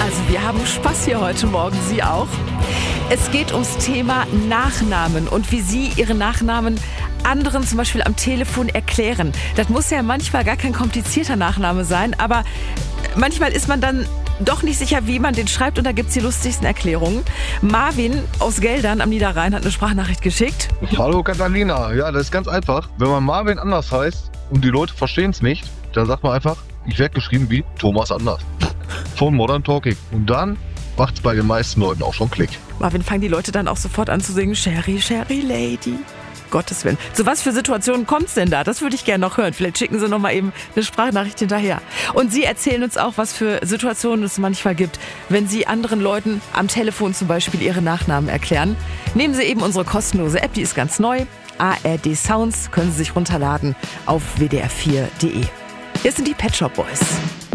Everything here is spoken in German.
Also wir haben Spaß hier heute Morgen, Sie auch. Es geht ums Thema Nachnamen und wie Sie Ihre Nachnamen anderen zum Beispiel am Telefon erklären. Das muss ja manchmal gar kein komplizierter Nachname sein, aber manchmal ist man dann doch nicht sicher, wie man den schreibt, und da gibt es die lustigsten Erklärungen. Marvin aus Geldern am Niederrhein hat eine Sprachnachricht geschickt. Hallo Katharina, ja, das ist ganz einfach. Wenn man Marvin anders heißt und die Leute verstehen es nicht, dann sagt man einfach, ich werde geschrieben wie Thomas Anders von Modern Talking. Und dann macht es bei den meisten Leuten auch schon Klick. Marvin, fangen die Leute dann auch sofort an zu singen, Sherry, Sherry Lady. Gottes Willen. Zu was für Situationen kommt es denn da? Das würde ich gerne noch hören. Vielleicht schicken Sie noch mal eben eine Sprachnachricht hinterher. Und Sie erzählen uns auch, was für Situationen es manchmal gibt, wenn Sie anderen Leuten am Telefon zum Beispiel ihre Nachnamen erklären. Nehmen Sie eben unsere kostenlose App, die ist ganz neu. ARD Sounds können Sie sich runterladen auf wdr4.de. Hier sind die Pet Shop Boys.